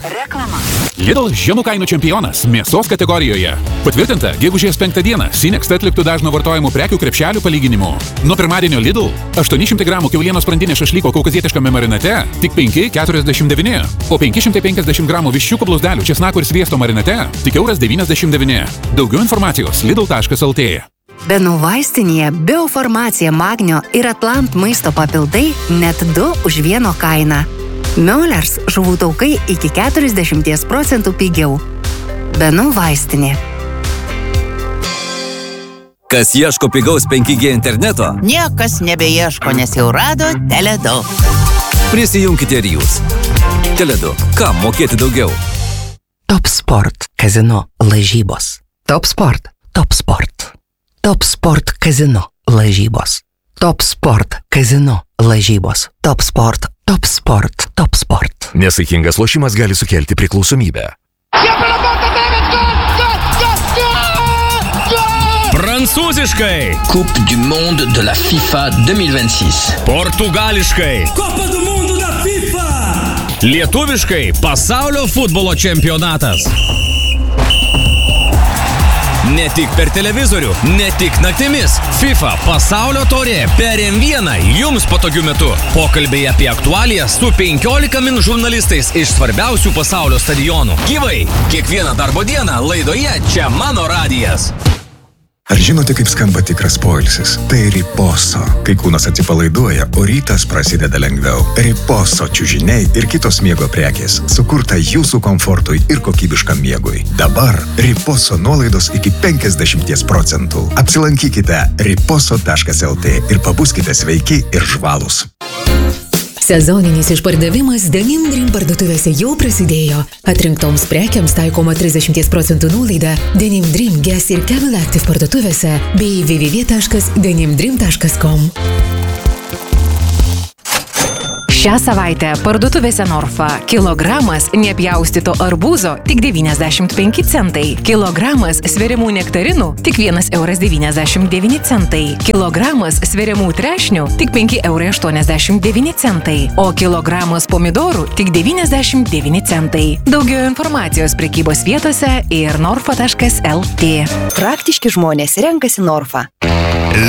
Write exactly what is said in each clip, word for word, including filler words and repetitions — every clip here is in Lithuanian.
Reklama. Lidl žemų kainų čempionas mėsos kategorijoje. Patvirtinta, gegužės penktą dieną Sinext atliktų dažno vartojimų prekių krepšelių palyginimu. Nuo pirmadienio Lidl aštuoni šimtai gramų kiaulienos sprandinė šašlyko kaukazietiškame marinate tik penki keturiasdešimt devyni, o penki šimtai penkiasdešimt gramų viščiukų bluzdelių česnako ir sviesto marinate tik euras devyniasdešimt devyni. Daugiau informacijos lidl taškas lt. Benų vaistinėje biofarmacija magnio ir Atlant maisto papildai net du už vieno kainą. Miolers žuvų taukai iki keturiasdešimt procentų pigiau. Benų vaistinė. Kas ieško pigaus penki G interneto? Niekas nebeieško, nes jau rado Teledu. Prisijunkite ir jūs. Teledu. Kam mokėti daugiau? Top Sport kazino lažybos. Top Sport. Top Sport. Top Sport kazino lažybos. Top Sport kazino lažybos. Top Sport. Top Sport. Top Sport. Nesaikingas lošimas gali sukelti priklausomybę. Prancūziškai. Coupe du monde de la FIFA deux mille vingt-six. Portugališkai. Copa do mundo da FIFA. Lietuviškai. Pasaulio futbolo čempionatas. Ne tik per televizorių, ne tik naktimis. FIFA pasaulio taurė per M vieną jums patogiu metu. Pokalbiai apie aktualijas su penkiolika min žurnalistais iš svarbiausių pasaulio stadionų. Gyvai, kiekvieną darbo dieną laidoje Čia mano radijas. Ar žinote, kaip skamba tikras poilsis? Tai Riposo. Kai kūnas atsipalaiduoja, o rytas prasideda lengviau. Riposo čiužiniai ir kitos miego prekės. Sukurta jūsų komfortui ir kokybiškam miegui. Dabar Riposo nuolaidos iki penkiasdešimt procentų. Apsilankykite riposo taškas lt ir pabuskite sveiki ir žvalūs. Sezoninis išpardavimas Denim Dream parduotuvėse jau prasidėjo. Atrinktoms prekiams taikoma trisdešimt procentų nuolaida Denim Dream Guess ir Camel Active parduotuvėse bei w w w taškas denim dream taškas com. Šią savaitę parduotuvėse Norfa kilogramas nepjaustyto arbūzo tik devyniasdešimt penki centai, kilogramas sveriamų nektarinų tik vienas euras devyniasdešimt devyni centai, kilogramas sveriamų trešnių tik penki eurai aštuoniasdešimt devyni centai, o kilogramas pomidorų tik devyniasdešimt devyni centai. Daugiau informacijos prekybos vietose ir norfa taškas lt. Praktiški žmonės renkasi Norfa.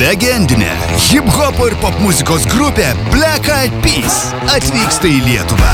Legendinė hip-hopo ir popmuzikos grupė Black Eyed Peas atvyksta į Lietuvą.